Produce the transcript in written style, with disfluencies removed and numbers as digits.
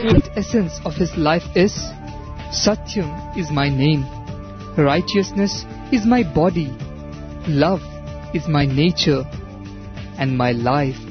The essence of his life is, Satyam is my name, righteousness is my body, love is my nature, and my life